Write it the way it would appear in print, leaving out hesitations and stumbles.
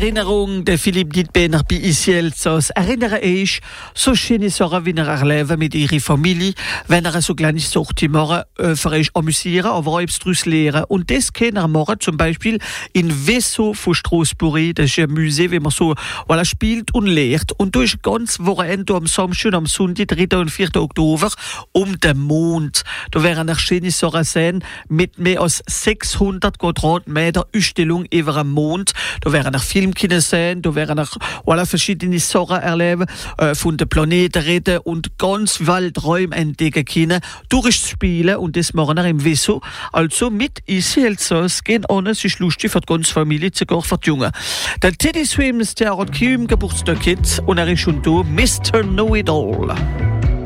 Erinnerung, der Philipp Dietbener bei Isielzos. Erinnere ich, so schöne Sachen, wie er erleben mit ihrer Familie, wenn er so kleine Sorte machen, für euch amüsieren, aber auch etwas daraus lernen. Und das kann er machen, zum Beispiel in Vesso von Strasbourg. Das ist ein Museum, wie man so spielt und lehrt. Und da ist ganz Wochenende am Samstag und am Sonntag, 3. und 4. Oktober, um den Mond. Da werden er schöne Sachen sehen, mit mehr als 600 Quadratmeter Ausstellung über den Mond. Da werden auch Film sehen, da werden auch verschiedene Sachen erleben, von den Planeten reden und ganz Welträume entdecken können, durchspielen und das machen wir im Vesso. Also mit Isielzos gehen an, es ist lustig für die ganze Familie, sogar für die Jungen. Der Teddy Swims, der hat kaum Geburtstag und er ist schon da, Mr. Know-It-All.